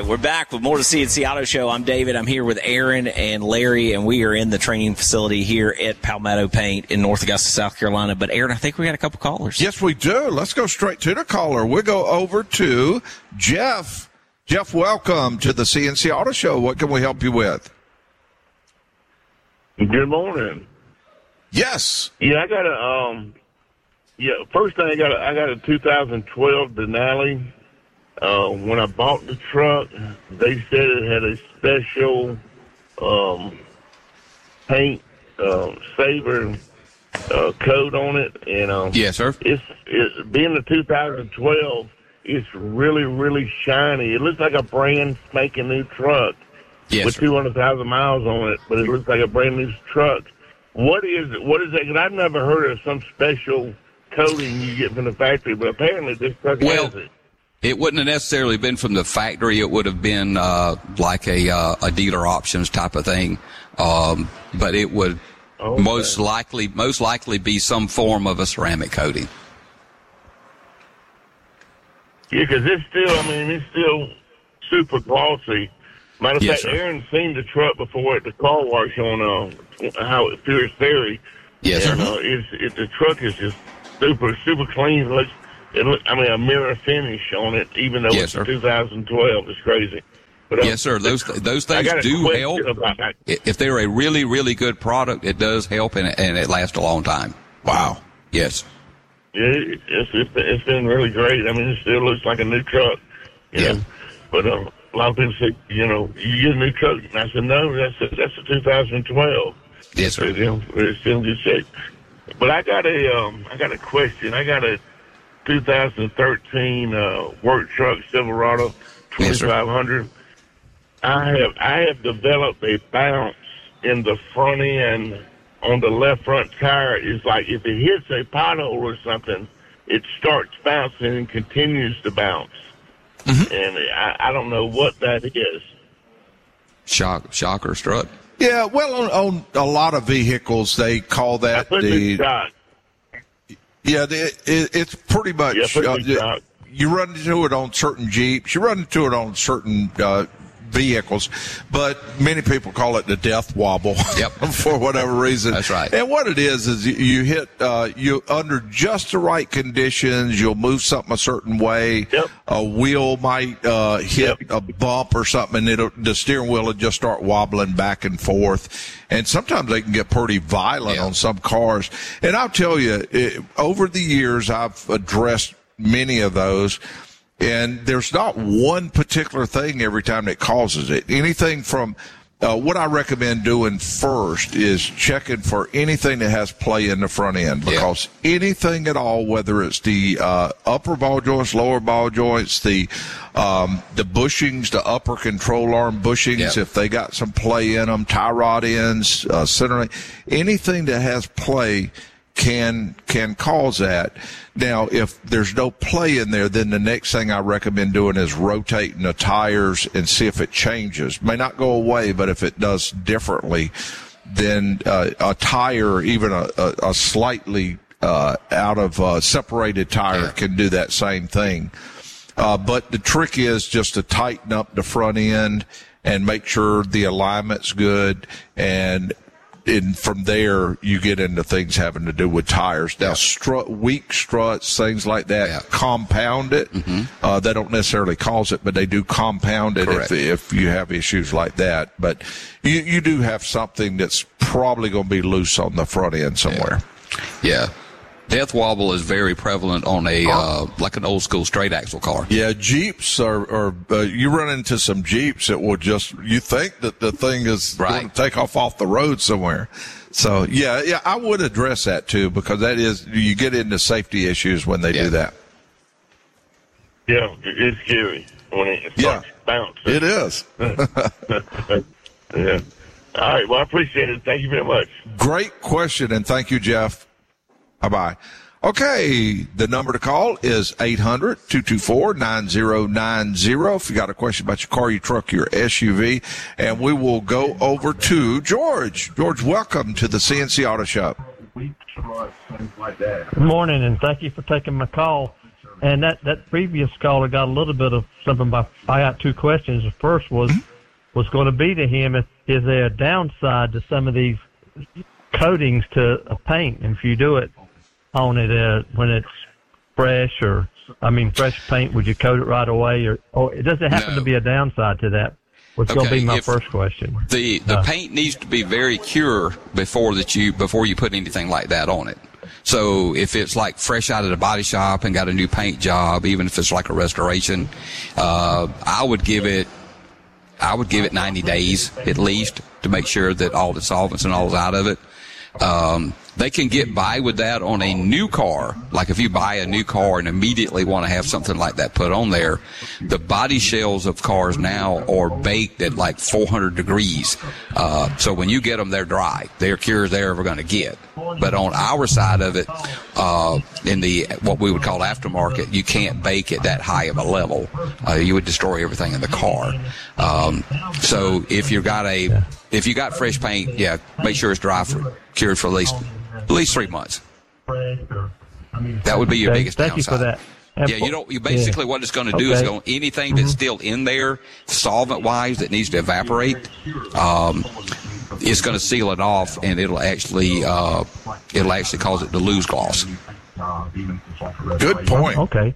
right, we're back with more of the CNC Auto Show. I'm David. I'm here with Aaron and Larry, and we are in the training facility here at Palmetto Paint in North Augusta, South Carolina. But, Aaron, I think we got a couple callers. Yes, we do. Let's go straight to the caller. We'll go over to Jeff. Jeff, welcome to the CNC Auto Show. What can we help you with? Good morning. Yes. Yeah, I got first thing I got a 2012 Denali. When I bought the truck, they said it had a special paint saver coat on it, and yes, sir. It's being the 2012. It's really, really shiny. It looks like a brand spanking new truck with 200,000 miles on it, but it looks like a brand new truck. What is it? What is that? Because I've never heard of some special coating you get from the factory, but apparently this truck has it. It wouldn't have necessarily been from the factory. It would have been like a dealer options type of thing, but it would most likely be some form of a ceramic coating. Yeah, because it's still super glossy. Matter of fact, Aaron's seen the truck before at the car wash on how it Pierce Ferry. Yes, and, sir. The truck is just super, super clean. It looks, a mirror finish on it, even though it's 2012. It's crazy. But, yes, sir. Those things do help. If they're a really, really good product, it does help, and it lasts a long time. Wow. Yes. Yeah, it's been really great. It still looks like a new truck. You know? But a lot of people say, you get a new truck. And I said, no, that's a 2012. Yes, sir. It's still in good shape. But I got a question. I got a 2013 work truck Silverado 2500. I have developed a bounce in the front end on the left front tire. It's like if it hits a pothole or something, it starts bouncing and continues to bounce. Mm-hmm. And I don't know what that is. Shock or strut? Yeah, well, on a lot of vehicles, they call that the shock. Yeah, it's pretty much you run into it on certain Jeeps, you run into it on certain vehicles, but many people call it the death wobble. Yep. For whatever reason. That's right. And what it is you hit you under just the right conditions, you'll move something a certain way. Yep. A wheel might hit a bump or something, and the steering wheel will just start wobbling back and forth. And sometimes they can get pretty violent on some cars. And I'll tell you, over the years, I've addressed many of those. And there's not one particular thing every time that causes it. Anything from what I recommend doing first is checking for anything that has play in the front end, because anything at all, whether it's the upper ball joints, lower ball joints, the bushings, the upper control arm bushings, if they got some play in them, tie rod ends, center, anything that has play can cause that. Now, if there's no play in there, then the next thing I recommend doing is rotating the tires and see if it changes. May not go away, but if it does differently, then a tire, even a slightly out of separated tire can do that same thing. But the trick is just to tighten up the front end and make sure the alignment's good, and from there, you get into things having to do with tires. Now, weak struts, things like that, compound it. Mm-hmm. They don't necessarily cause it, but they do compound it if you have issues like that. But you do have something that's probably going to be loose on the front end somewhere. Yeah. Death wobble is very prevalent on a like an old school straight axle car. Yeah, Jeeps are you run into some Jeeps that will just, you think that the thing is going to take off the road somewhere. So yeah, I would address that too, because that is, you get into safety issues when they do that. Yeah, it's scary when it starts bouncing. It is. Yeah. All right. Well, I appreciate it. Thank you very much. Great question, and thank you, Jeff. Bye-bye. Okay, the number to call is 800-224-9090 if you got a question about your car, your truck, your SUV. And we will go over to George. George, welcome to the CNC Auto Shop. Good morning, and thank you for taking my call. And that previous caller got a little bit of something. I got two questions. The first was going to be to him, is there a downside to some of these coatings to a paint? And if you do it on it when it's fresh fresh paint, would you coat it right away? Or does it happen to be a downside to that? Was going to be my first question. The paint needs to be very pure before you put anything like that on it. So if it's like fresh out of the body shop and got a new paint job, even if it's like a restoration, I would give it 90 days at least to make sure that all the solvents and all is out of it. They can get by with that on a new car. Like if you buy a new car and immediately want to have something like that put on there, the body shells of cars now are baked at like 400 degrees. So when you get them, they're dry. They're cure as they're ever going to get. But on our side of it, in the what we would call aftermarket, you can't bake at that high of a level. You would destroy everything in the car. So if you got fresh paint, make sure it's cured for at least 3 months. That would be your biggest downside. Thank you for that. And what it's going to do is anything that's still in there, solvent-wise, that needs to evaporate, it's going to seal it off, and it'll actually cause it to lose gloss. Good point. Okay.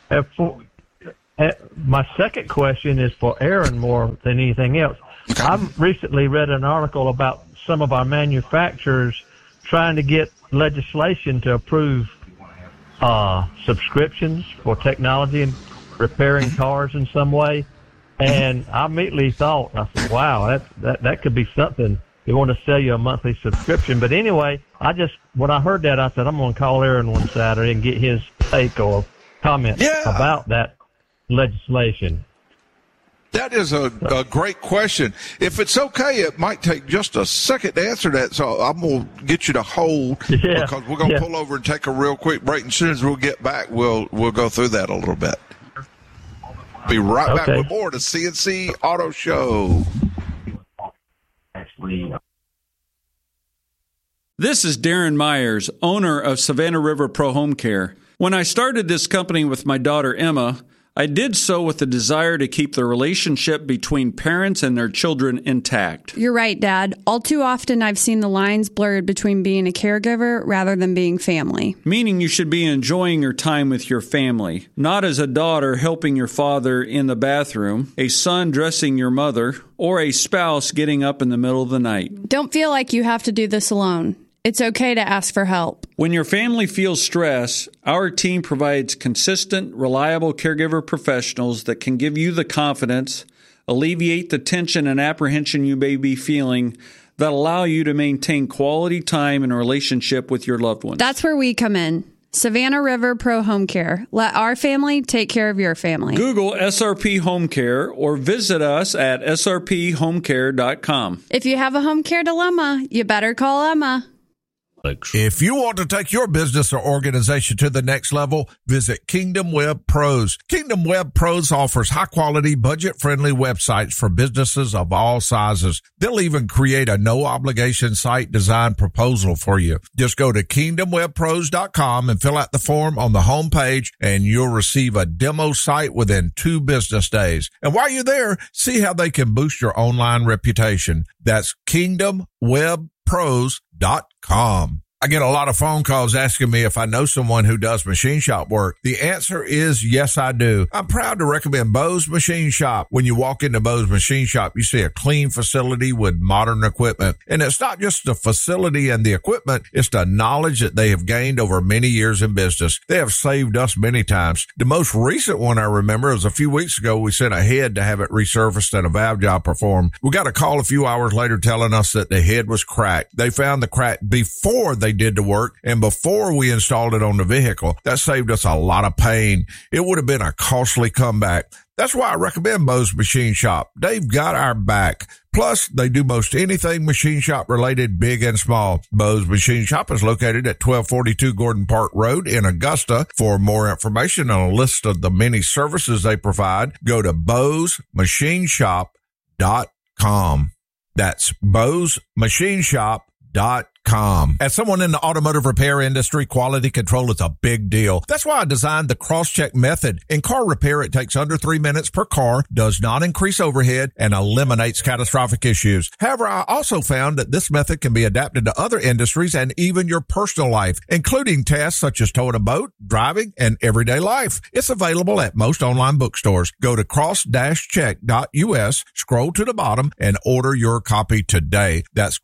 My second question is for Aaron more than anything else. Okay. I've recently read an article about some of our manufacturers trying to get legislation to approve subscriptions for technology and repairing cars in some way. And I immediately thought, I said, wow, that could be something. They want to sell you a monthly subscription. But anyway, when I heard that, I said, I'm going to call Aaron one Saturday and get his take or comment about that legislation. That is a great question. If it's okay, it might take just a second to answer that. So I'm going to get you to hold because we're going to pull over and take a real quick break. And as soon as we'll get back, we'll go through that a little bit. Be right back with more to CNC Auto Show. This is Darren Myers, owner of Savannah River Pro Home Care. When I started this company with my daughter Emma, I did so with the desire to keep the relationship between parents and their children intact. You're right, Dad. All too often I've seen the lines blurred between being a caregiver rather than being family. Meaning you should be enjoying your time with your family, not as a daughter helping your father in the bathroom, a son dressing your mother, or a spouse getting up in the middle of the night. Don't feel like you have to do this alone. It's okay to ask for help. When your family feels stress, our team provides consistent, reliable caregiver professionals that can give you the confidence, alleviate the tension and apprehension you may be feeling, that allow you to maintain quality time and relationship with your loved ones. That's where we come in. Savannah River Pro Home Care. Let our family take care of your family. Google SRP Home Care or visit us at srphomecare.com. If you have a home care dilemma, you better call Emma. If you want to take your business or organization to the next level, visit Kingdom Web Pros. Kingdom Web Pros offers high-quality, budget-friendly websites for businesses of all sizes. They'll even create a no-obligation site design proposal for you. Just go to kingdomwebpros.com and fill out the form on the home page, and you'll receive a demo site within 2 business days. And while you're there, see how they can boost your online reputation. That's kingdomwebpros.com. I get a lot of phone calls asking me if I know someone who does machine shop work. The answer is yes, I do. I'm proud to recommend Bo's Machine Shop. When you walk into Bo's Machine Shop, you see a clean facility with modern equipment. And it's not just the facility and the equipment, it's the knowledge that they have gained over many years in business. They have saved us many times. The most recent one I remember was a few weeks ago. We sent a head to have it resurfaced and a valve job performed. We got a call a few hours later telling us that the head was cracked. They found the crack before they did the work and before we installed it on the vehicle. That saved us a lot of pain. It would have been a costly comeback. That's why I recommend Bo's Machine Shop. They've got our back. Plus, they do most anything machine shop related, big and small. Bo's Machine Shop is located at 1242 Gordon Park Road in Augusta. For more information and a list of the many services they provide, go to bosmachineshop.com. That's bosmachineshop.com. CrossCheck.com. As someone in the automotive repair industry, quality control is a big deal. That's why I designed the CrossCheck method. In car repair, it takes under 3 minutes per car, does not increase overhead, and eliminates catastrophic issues. However, I also found that this method can be adapted to other industries and even your personal life, including tasks such as towing a boat, driving, and everyday life. It's available at most online bookstores. Go to cross-check.us, scroll to the bottom, and order your copy today. That's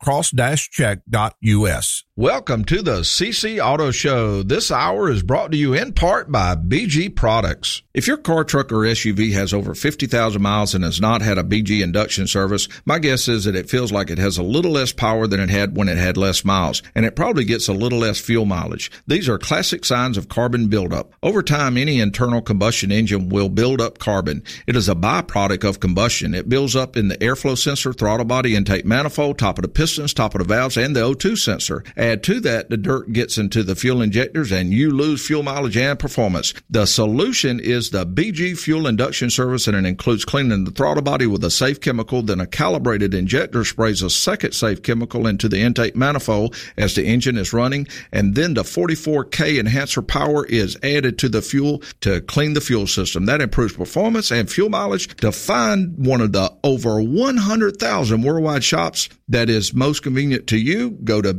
cross-check.us. Welcome to the CC Auto Show. This hour is brought to you in part by BG Products. If your car, truck, or SUV has over 50,000 miles and has not had a BG induction service, my guess is that it feels like it has a little less power than it had when it had less miles, and it probably gets a little less fuel mileage. These are classic signs of carbon buildup. Over time, any internal combustion engine will build up carbon. It is a byproduct of combustion. It builds up in the airflow sensor, throttle body, intake manifold, top of the pistons, top of the valves, and the O2 sensor. Add to that, the dirt gets into the fuel injectors and you lose fuel mileage and performance. The solution is the BG Fuel Induction Service, and it includes cleaning the throttle body with a safe chemical. Then a calibrated injector sprays a second safe chemical into the intake manifold as the engine is running, and then the 44K enhancer power is added to the fuel to clean the fuel system. That improves performance and fuel mileage. To find one of the over 100,000 worldwide shops that is most convenient to you, go to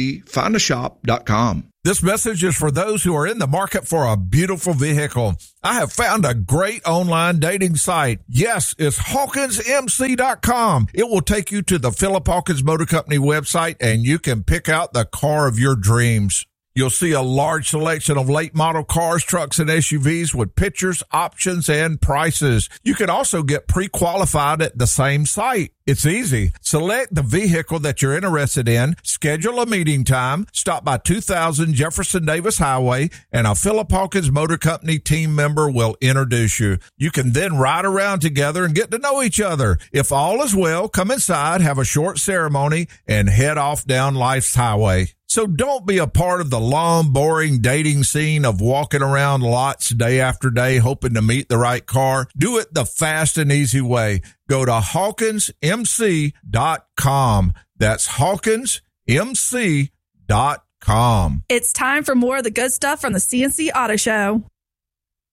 bgfindashop.com. This message is for those who are in the market for a beautiful vehicle. I have found a great online dating site. Yes, it's HawkinsMC.com. It will take you to the Philip Hawkins Motor Company website, and you can pick out the car of your dreams. You'll see a large selection of late model cars, trucks, and SUVs with pictures, options, and prices. You can also get pre-qualified at the same site. It's easy. Select the vehicle that you're interested in, schedule a meeting time, stop by 2000 Jefferson Davis Highway, and a Philip Hawkins Motor Company team member will introduce you. You can then ride around together and get to know each other. If all is well, come inside, have a short ceremony, and head off down life's highway. So don't be a part of the long, boring dating scene of walking around lots day after day hoping to meet the right car. Do it the fast and easy way. Go to HawkinsMC.com. That's HawkinsMC.com. It's time for more of the good stuff from the CNC Auto Show.